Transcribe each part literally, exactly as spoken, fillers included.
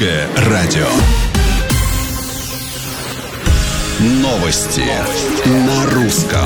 Радио. Новости на русском.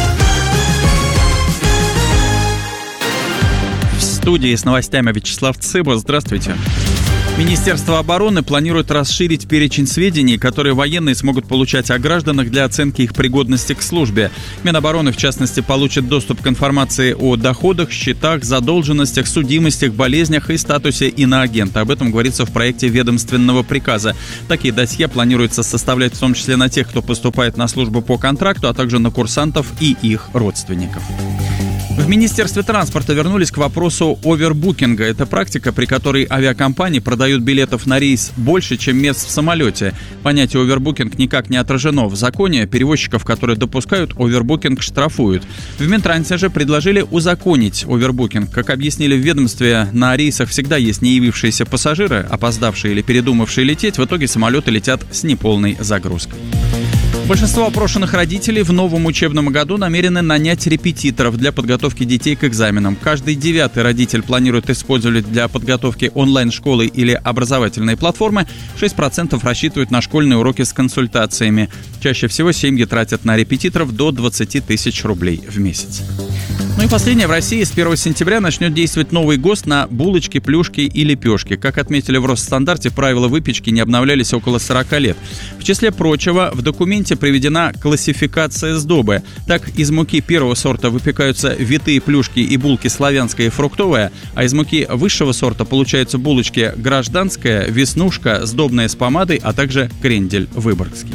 В студии с новостями Вячеслав Цыбо. Здравствуйте. Министерство обороны планирует расширить перечень сведений, которые военные смогут получать о гражданах для оценки их пригодности к службе. Минобороны, в частности, получит доступ к информации о доходах, счетах, задолженностях, судимостях, болезнях и статусе иноагента. Об этом говорится в проекте ведомственного приказа. Такие досье планируется составлять в том числе на тех, кто поступает на службу по контракту, а также на курсантов и их родственников. В Министерстве транспорта вернулись к вопросу овербукинга. Это практика, при которой авиакомпании продают билетов на рейс больше, чем мест в самолете. Понятие овербукинг никак не отражено в законе. Перевозчиков, которые допускают овербукинг, штрафуют. В Минтрансе же предложили узаконить овербукинг. Как объяснили в ведомстве, на рейсах всегда есть неявившиеся пассажиры, опоздавшие или передумавшие лететь. В итоге самолеты летят с неполной загрузкой. Большинство опрошенных родителей в новом учебном году намерены нанять репетиторов для подготовки детей к экзаменам. Каждый девятый родитель планирует использовать для подготовки онлайн-школы или образовательной платформы. шесть процентов рассчитывают на школьные уроки с консультациями. Чаще всего семьи тратят на репетиторов до двадцать тысяч рублей в месяц. Ну и последнее. В России с первого сентября начнет действовать новый ГОСТ на булочки, плюшки и лепешки. Как отметили в Росстандарте, правила выпечки не обновлялись около сорок лет. В числе прочего, в документе приведена классификация сдобы. Так, из муки первого сорта выпекаются витые плюшки и булки славянская и фруктовая, а из муки высшего сорта получаются булочки гражданская, веснушка, сдобная с помадой, а также крендель выборгский.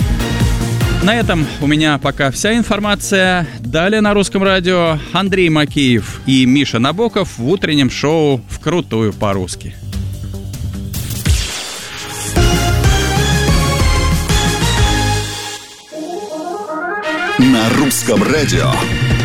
На этом у меня пока вся информация. Далее на Русском радио Андрей Макеев и Миша Набоков в утреннем шоу «Вкрутую по-русски». На Русском радио